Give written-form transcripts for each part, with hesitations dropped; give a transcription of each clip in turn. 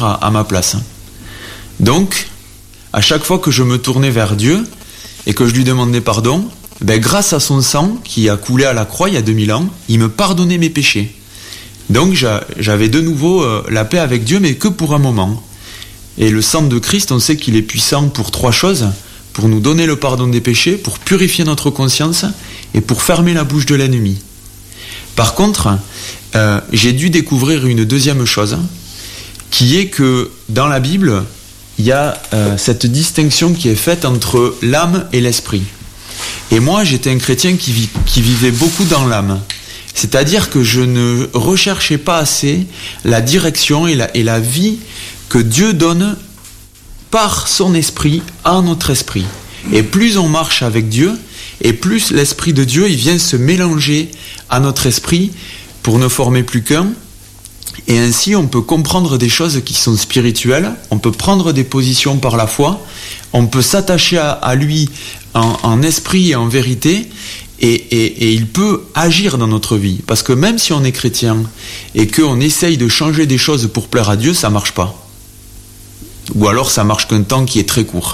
mourir à ma place. Donc, à chaque fois que je me tournais vers Dieu et que je lui demandais pardon, grâce à son sang qui a coulé à la croix il y a 2000 ans, il me pardonnait mes péchés. Donc j'avais de nouveau la paix avec Dieu, mais que pour un moment. Et le sang de Christ, on sait qu'il est puissant pour 3 choses: pour nous donner le pardon des péchés, pour purifier notre conscience et pour fermer la bouche de l'ennemi. Par contre, j'ai dû découvrir une deuxième chose, qui est que dans la Bible, il y a cette distinction qui est faite entre l'âme et l'esprit. Et moi, j'étais un chrétien qui vivait beaucoup dans l'âme. C'est-à-dire que je ne recherchais pas assez la direction et la vie que Dieu donne par son esprit à notre esprit. Et plus on marche avec Dieu, et plus l'esprit de Dieu il vient se mélanger à notre esprit pour ne former plus qu'un. Et ainsi, on peut comprendre des choses qui sont spirituelles, on peut prendre des positions par la foi, on peut s'attacher à lui en esprit et en vérité, et il peut agir dans notre vie. Parce que même si on est chrétien et qu'on essaye de changer des choses pour plaire à Dieu, ça ne marche pas. Ou alors ça marche qu'un temps qui est très court.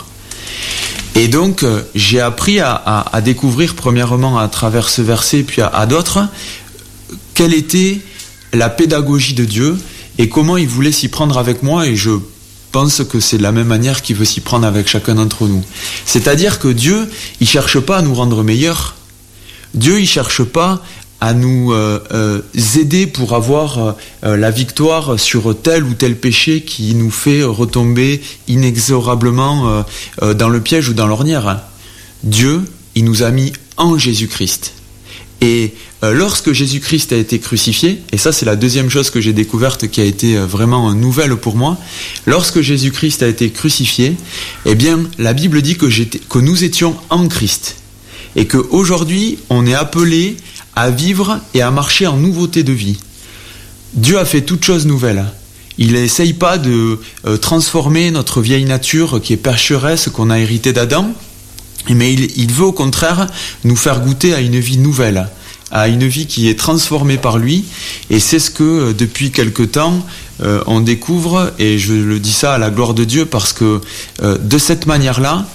Et donc, j'ai appris à découvrir, premièrement à travers ce verset, puis à d'autres, quelle était la pédagogie de Dieu et comment il voulait s'y prendre avec moi, et je pense que c'est de la même manière qu'il veut s'y prendre avec chacun d'entre nous. C'est-à-dire que Dieu, il cherche pas à nous rendre meilleurs. Dieu, il cherche pas à nous aider pour avoir la victoire sur tel ou tel péché qui nous fait retomber inexorablement dans le piège ou dans l'ornière. Dieu, il nous a mis en Jésus-Christ. Et lorsque Jésus-Christ a été crucifié, et ça c'est la deuxième chose que j'ai découverte qui a été vraiment nouvelle pour moi, lorsque Jésus-Christ a été crucifié, eh bien la Bible dit que nous étions en Christ. Et qu'aujourd'hui on est appelé à vivre et à marcher en nouveauté de vie. Dieu a fait toutes choses nouvelles. Il n'essaye pas de transformer notre vieille nature qui est pécheresse, qu'on a héritée d'Adam, mais il veut au contraire nous faire goûter à une vie nouvelle, à une vie qui est transformée par lui. Et c'est ce que depuis quelque temps on découvre, et je le dis ça à la gloire de Dieu, parce que de cette manière-là,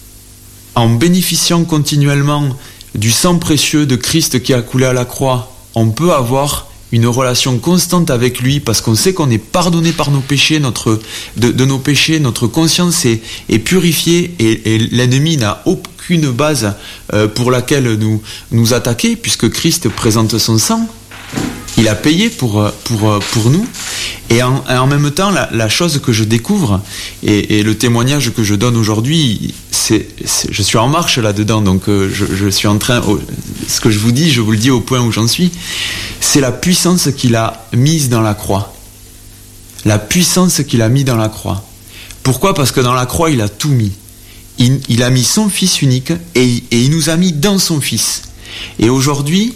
en bénéficiant continuellement du sang précieux de Christ qui a coulé à la croix, on peut avoir une relation constante avec lui, parce qu'on sait qu'on est pardonné par nos péchés, de nos péchés, notre conscience est purifiée, et l'ennemi n'a aucune base pour laquelle nous attaquer, puisque Christ présente son sang. Il a payé pour nous. Et en même temps, la chose que je découvre, et le témoignage que je donne aujourd'hui, je suis en marche là-dedans, donc je suis en train, ce que je vous dis, je vous le dis au point où j'en suis, c'est la puissance qu'il a mise dans la croix. La puissance qu'il a mise dans la croix. Pourquoi ? Parce que dans la croix, il a tout mis. Il a mis son Fils unique, et il nous a mis dans son Fils. Et aujourd'hui,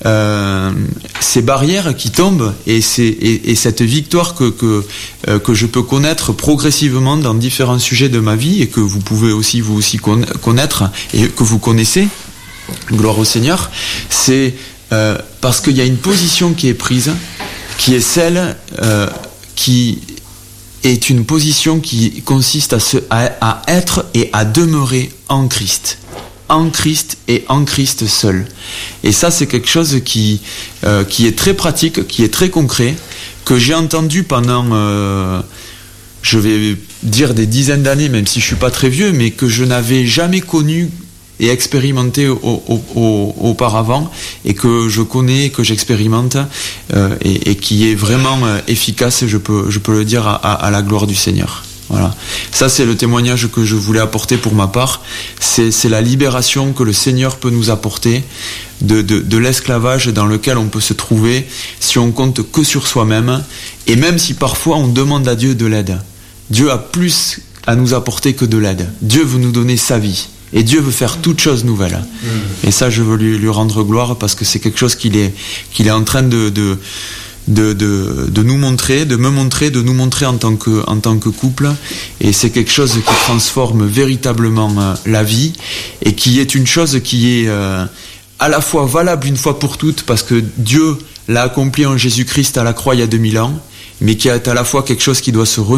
ces barrières qui tombent, et cette victoire que je peux connaître progressivement dans différents sujets de ma vie, et que vous pouvez aussi vous aussi connaître, et que vous connaissez, gloire au Seigneur, c'est parce qu'il y a une position qui est prise, qui est celle qui est une position qui consiste à être et à demeurer en Christ. En Christ et en Christ seul. Et ça, c'est quelque chose qui est très pratique, qui est très concret, que j'ai entendu pendant, je vais dire des dizaines d'années, même si je suis pas très vieux, mais que je n'avais jamais connu et expérimenté auparavant, et que je connais, que j'expérimente, et qui est vraiment efficace, je peux le dire à la gloire du Seigneur. Voilà. Ça, c'est le témoignage que je voulais apporter pour ma part. C'est la libération que le Seigneur peut nous apporter de l'esclavage dans lequel on peut se trouver si on compte que sur soi-même, et même si parfois on demande à Dieu de l'aide. Dieu a plus à nous apporter que de l'aide. Dieu veut nous donner sa vie, et Dieu veut faire toutes choses nouvelles. Et ça, je veux lui rendre gloire, parce que c'est quelque chose qu'il est en train de nous montrer, de nous montrer en tant que couple, et c'est quelque chose qui transforme véritablement la vie, et qui est une chose qui est à la fois valable une fois pour toutes, parce que Dieu l'a accompli en Jésus-Christ à la croix il y a 2000 ans, mais qui est à la fois quelque chose qui doit se